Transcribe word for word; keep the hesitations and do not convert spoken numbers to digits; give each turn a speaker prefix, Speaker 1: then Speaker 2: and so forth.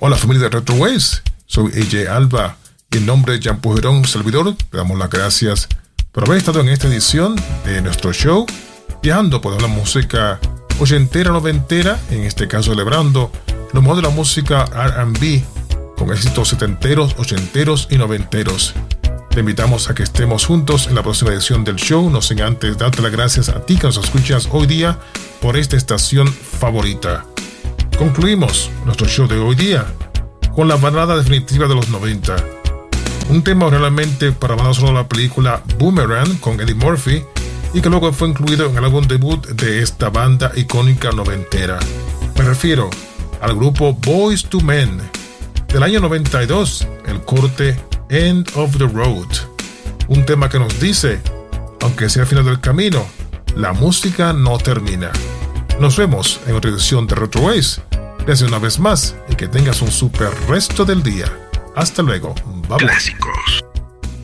Speaker 1: Hola familia de Retro Waves, soy A J Alba y en nombre de Jean Pujerón, servidor, le damos las gracias por haber estado en esta edición de nuestro show, viajando por la música ochentera, noventera, en este caso celebrando lo mejor de la música R and B con éxitos setenteros, ochenteros y noventeros. Te invitamos a que estemos juntos en la próxima edición del show, no sin antes darte las gracias a ti que nos escuchas hoy día por esta estación favorita. Concluimos nuestro show de hoy día con la balada definitiva de los noventa. Un tema realmente para banda sonora de la película Boomerang con Eddie Murphy y que luego fue incluido en el álbum debut de esta banda icónica noventera. Me refiero al grupo Boyz two Men del año noventa y dos, el corte End of the Road. Un tema que nos dice, aunque sea el final del camino, la música no termina. Nos vemos en otra edición de Retro Waves. Gracias una vez más y que tengas un super resto del día. Hasta luego. Bye bye.
Speaker 2: Clásicos